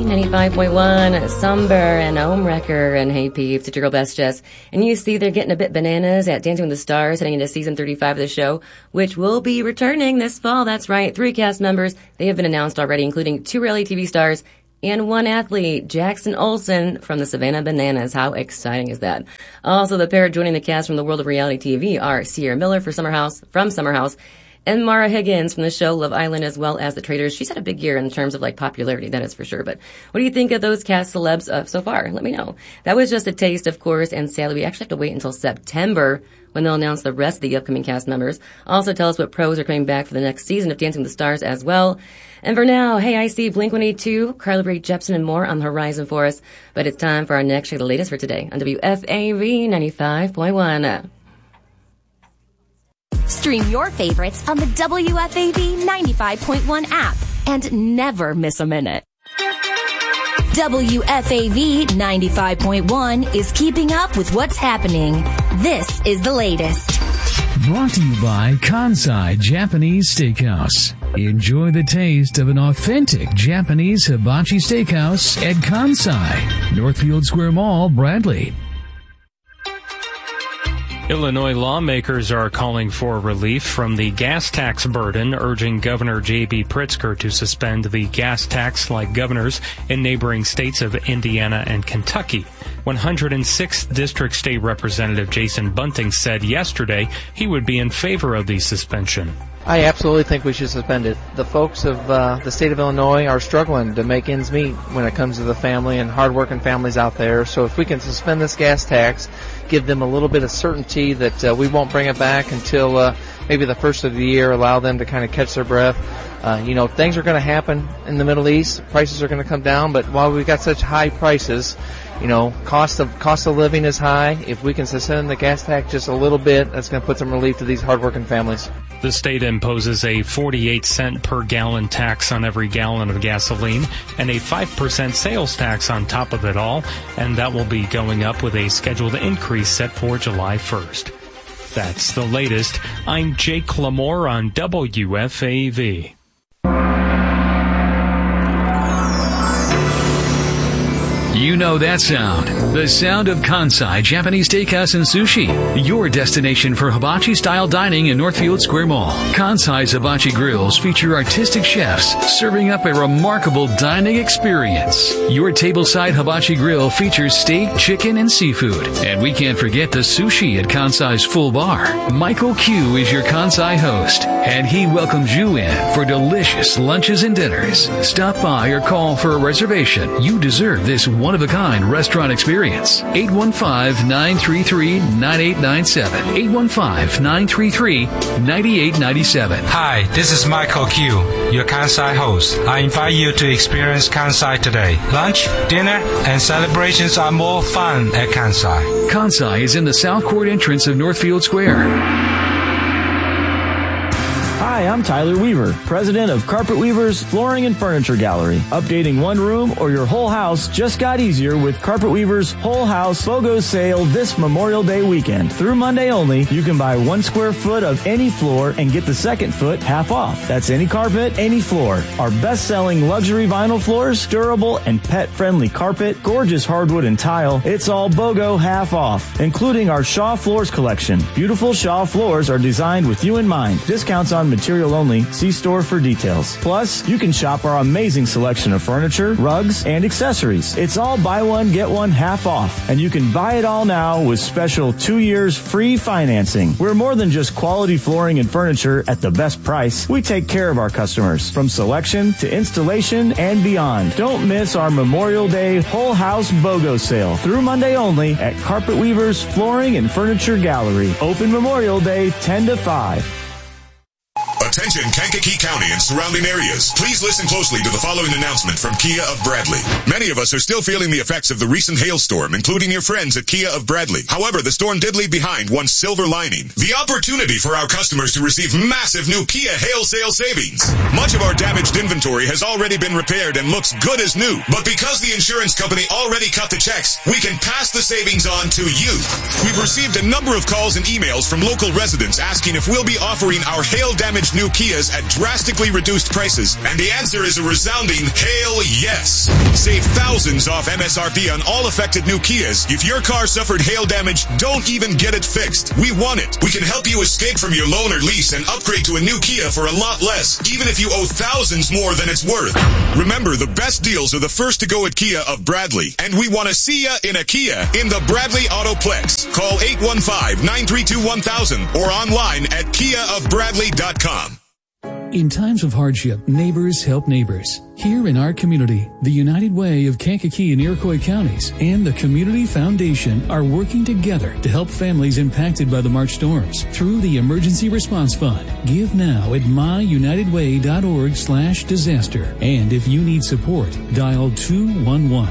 95.1, Sumber and Ohmwrecker and Hey Peeps, it's your girl Best Jess. And you see they're getting a bit bananas at Dancing with the Stars heading into season 35 of the show, which will be returning this fall. That's right, 3 cast members. They have been announced already, including 2 reality TV stars and 1 athlete, Jackson Olsen from the Savannah Bananas. How exciting is that? Also, the pair joining the cast from the world of reality TV are Sierra Miller from Summer House, and Mara Higgins from the show Love Island, as well as The Traitors. She's had a big year in terms of popularity, that is for sure. But what do you think of those cast celebs so far? Let me know. That was just a taste, of course, and sadly we actually have to wait until September when they'll announce the rest of the upcoming cast members. Also tell us what pros are coming back for the next season of Dancing with the Stars as well. And for now, hey, I see Blink-182, Carly Rae Jepsen, and more on the horizon for us. But it's time for our next check, the latest for today on WFAV 95.1. Stream your favorites on the WFAV 95.1 app and never miss a minute. WFAV 95.1 is keeping up with what's happening. This is the latest. Brought to you by Kansai Japanese Steakhouse. Enjoy the taste of an authentic Japanese hibachi steakhouse at Kansai, Northfield Square Mall, Bradley. Illinois lawmakers are calling for relief from the gas tax burden, urging Governor J.B. Pritzker to suspend the gas tax like governors in neighboring states of Indiana and Kentucky. 106th District State Representative Jason Bunting said yesterday he would be in favor of the suspension. I absolutely think we should suspend it. The folks of the state of Illinois are struggling to make ends meet when it comes to the family and hardworking families out there. So if we can suspend this gas tax, give them a little bit of certainty that we won't bring it back until maybe the first of the year, allow them to kind of catch their breath. Things are going to happen in the Middle East. Prices are going to come down, but while we've got such high prices, cost of living is high. If we can suspend the gas tax just a little bit, that's going to put some relief to these hardworking families. The state imposes a 48-cent per gallon tax on every gallon of gasoline and a 5% sales tax on top of it all, and that will be going up with a scheduled increase set for July 1st. That's the latest. I'm Jake Lamore on WFAV. You know that sound. The sound of Kansai Japanese Steakhouse and Sushi. Your destination for hibachi-style dining in Northfield Square Mall. Kansai's Hibachi Grills feature artistic chefs serving up a remarkable dining experience. Your tableside hibachi grill features steak, chicken, and seafood. And we can't forget the sushi at Kansai's full bar. Michael Q is your Kansai host, and he welcomes you in for delicious lunches and dinners. Stop by or call for a reservation. You deserve this one-of-a-kind restaurant experience. 815-933-9897. 815-933-9897. Hi, this is Michael Q, your Kansai host. I invite you to experience Kansai today. Lunch, dinner, and celebrations are more fun at Kansai. Kansai is in the South Court entrance of Northfield Square. Hi, I'm Tyler Weaver, president of Carpet Weaver's Flooring and Furniture Gallery. Updating one room or your whole house just got easier with Carpet Weaver's Whole House BOGO sale this Memorial Day weekend. Through Monday only, you can buy 1 square foot of any floor and get the second foot half off. That's any carpet, any floor. Our best-selling luxury vinyl floors, durable and pet-friendly carpet, gorgeous hardwood and tile, it's all BOGO half off, including our Shaw Floors collection. Beautiful Shaw floors are designed with you in mind. Discounts on material only. See store for details. Plus, you can shop our amazing selection of furniture, rugs, and accessories. It's all buy one, get one half off. And you can buy it all now with special 2 years free financing. We're more than just quality flooring and furniture at the best price. We take care of our customers from selection to installation and beyond. Don't miss our Memorial Day Whole House BOGO sale through Monday only at Carpet Weaver's Flooring and Furniture Gallery. Open Memorial Day 10 to 5. Attention Kankakee County and surrounding areas. Please listen closely to the following announcement from Kia of Bradley. Many of us are still feeling the effects of the recent hailstorm, including your friends at Kia of Bradley. However, the storm did leave behind one silver lining: the opportunity for our customers to receive massive new Kia hail sale savings. Much of our damaged inventory has already been repaired and looks good as new. But because the insurance company already cut the checks, we can pass the savings on to you. We've received a number of calls and emails from local residents asking if we'll be offering our hail damaged new new Kias at drastically reduced prices? And the answer is a resounding hell yes. Save thousands off MSRP on all affected new Kias. If your car suffered hail damage, don't even get it fixed. We want it. We can help you escape from your loan or lease and upgrade to a new Kia for a lot less, even if you owe thousands more than it's worth. Remember, the best deals are the first to go at Kia of Bradley, and we want to see ya in a Kia in the Bradley Autoplex. Call 815-932-1000 or online at KiaofBradley.com. In times of hardship, neighbors help neighbors. Here in our community, the United Way of Kankakee and Iroquois counties and the Community Foundation are working together to help families impacted by the March storms through the Emergency Response Fund. Give now at myunitedway.org/disaster. And if you need support, dial 211.